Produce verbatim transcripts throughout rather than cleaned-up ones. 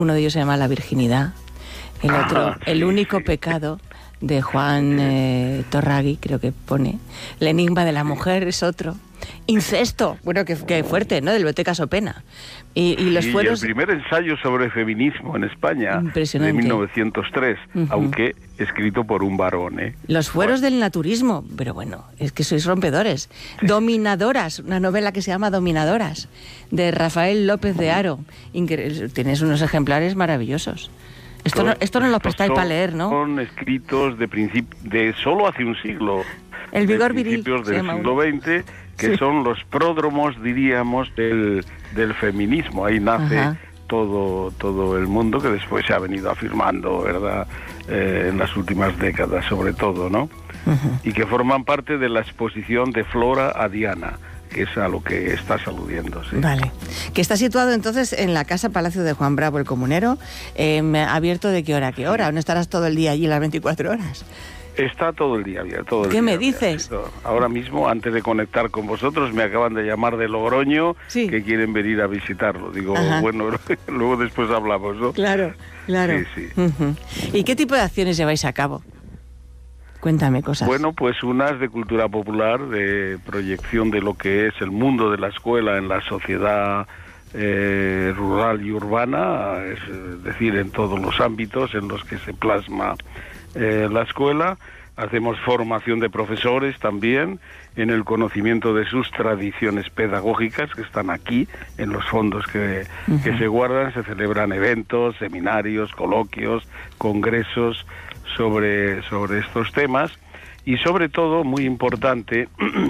Uno de ellos se llama La virginidad, el otro, Ah, El sí, único sí. pecado, de Juan eh, Torragui, creo que pone. El enigma de la mujer es otro. Incesto, bueno, qué, qué fuerte, ¿no? Del Biblioteca Sopena. Y, y los Sí, fueros... y el primer ensayo sobre feminismo en España, Impresionante. de mil novecientos tres, Uh-huh. aunque escrito por un varón, ¿eh? Los fueros Bueno. del naturismo, pero bueno, es que sois rompedores. Dominadoras, una novela que se llama Dominadoras, de Rafael López de Haro. Incre- Tienes unos ejemplares maravillosos. Esto no, esto no lo Estos prestáis son- para leer, ¿no? Son escritos de princip- de solo hace un siglo. El vigor de viril, principios se del llama siglo uno. veinte, que Sí. son los pródromos, diríamos, del, del feminismo. Ahí nace Ajá. todo todo el mundo, que después se ha venido afirmando, ¿verdad?, eh, en las últimas décadas, sobre todo, ¿no? Ujú. Y que forman parte de la exposición de Flora a Diana, que es a lo que estás aludiendo, sí. Vale. Que está situado entonces en la Casa Palacio de Juan Bravo, el Comunero, eh, abierto de qué hora a qué hora. ¿O no estarás todo el día allí las veinticuatro horas? Está todo el día abierto. Todo el ¿Qué día me abierto, dices? sí, todo. Ahora mismo, antes de conectar con vosotros, me acaban de llamar de Logroño, Sí. que quieren venir a visitarlo. Digo, Ajá. bueno, luego después hablamos, ¿no? Claro, claro. Sí, sí. Ujú. ¿Y qué tipo de acciones lleváis a cabo? Cuéntame cosas. Bueno, pues unas de cultura popular, de proyección de lo que es el mundo de la escuela en la sociedad eh, rural y urbana, es decir, en todos los ámbitos en los que se plasma eh, la escuela. Hacemos formación de profesores también en el conocimiento de sus tradiciones pedagógicas, que están aquí en los fondos que, Uh-huh. que se guardan. Se celebran eventos, seminarios, coloquios, congresos sobre, sobre estos temas. Y sobre todo, muy importante,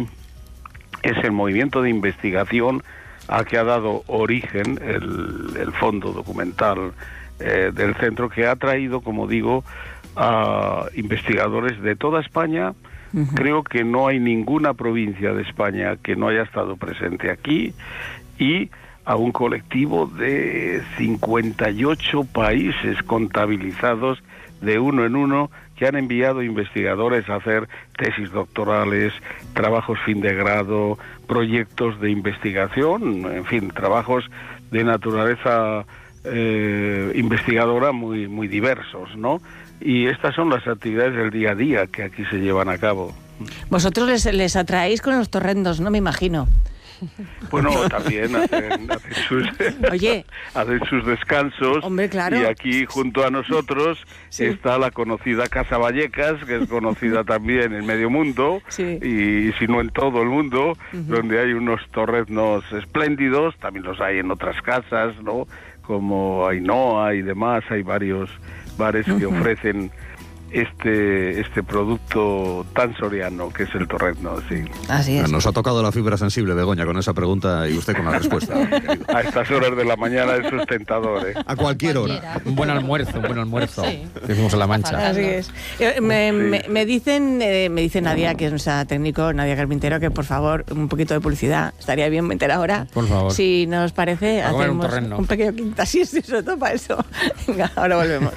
es el movimiento de investigación a que ha dado origen el, el fondo documental eh, del centro, que ha traído, como digo, a investigadores de toda España. Uh-huh. Creo que no hay ninguna provincia de España que no haya estado presente aquí, y a un colectivo de cincuenta y ocho países contabilizados de uno en uno, que han enviado investigadores a hacer tesis doctorales, trabajos fin de grado, proyectos de investigación, en fin, trabajos de naturaleza eh, investigadora muy, muy diversos, ¿no? Y estas son las actividades del día a día que aquí se llevan a cabo. Vosotros les, les atraéis con los torrendos, ¿no? Me imagino. Bueno, también hacen, hacen, sus, Oye. hacen sus descansos. Hombre, claro. Y aquí junto a nosotros Sí. está la conocida Casa Vallecas, que es conocida también en medio mundo, Sí. y si no en todo el mundo, Uh-huh. donde hay unos torreznos espléndidos. También los hay en otras casas, ¿no?, como Ainhoa y demás. Hay varios bares que Uh-huh. ofrecen este este producto tan soriano que es el torrezno, sí. Así es. Nos ha tocado la fibra sensible, Begoña, con esa pregunta y usted con la respuesta. querido. A estas horas de la mañana es sustentador, ¿eh? A cualquier hora. Cualquiera. Un buen almuerzo, un buen almuerzo. Sí. Decimos en La Mancha. Así es. Eh, Me, Sí. me- me dicen, eh, me dice Nadia, que es nuestra técnico, Nadia Carpintero, que por favor, un poquito de publicidad. Estaría bien meter ahora. Por favor. Si nos parece, A comer un hacemos torrendo. un pequeño quinta, sí, sí, sobre todo para eso. Venga, ahora volvemos.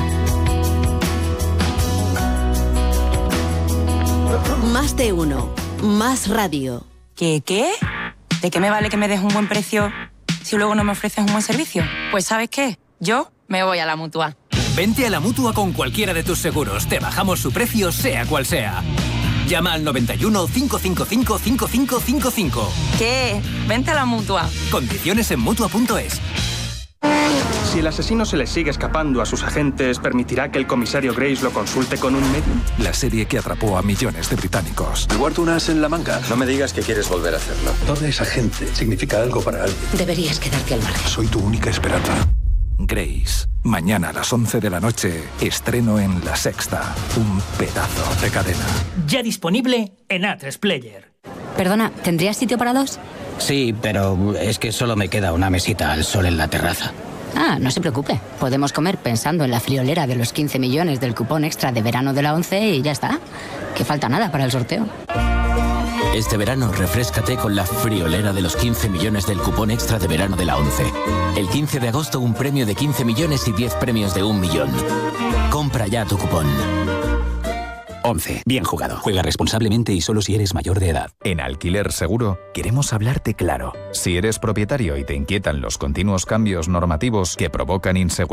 Más de uno. Más radio. ¿Qué qué? ¿De qué me vale que me des un buen precio si luego no me ofreces un buen servicio? Pues ¿sabes qué? Yo me voy a la Mutua. Vente a la Mutua con cualquiera de tus seguros. Te bajamos su precio, sea cual sea. Llama al noventa y uno, cinco cinco cinco, cinco cinco cinco cinco. ¿Qué? Vente a la Mutua. Condiciones en Mutua punto es. Si el asesino se le sigue escapando a sus agentes, ¿permitirá que el comisario Grace lo consulte con un medium? La serie que atrapó a millones de británicos. Guardo un as en la manga. No me digas que quieres volver a hacerlo. Toda esa gente significa algo para alguien. Deberías quedarte al margen. Soy tu única esperanza. Grace. Mañana a las once de la noche, estreno en La Sexta. Un pedazo de cadena. Ya disponible en A tres Player. Perdona, ¿tendrías sitio para dos? Sí, pero es que solo me queda una mesita al sol en la terraza. Ah, no se preocupe. Podemos comer pensando en la friolera de los quince millones del cupón extra de verano de la once y ya está. Que falta nada para el sorteo. Este verano, refréscate con la friolera de los quince millones del cupón extra de verano de la once. El quince de agosto, un premio de quince millones y diez premios de un millón. Compra ya tu cupón. once. Bien jugado. Juega responsablemente y solo si eres mayor de edad. En Alquiler Seguro queremos hablarte claro. Si eres propietario y te inquietan los continuos cambios normativos que provocan inseguridad,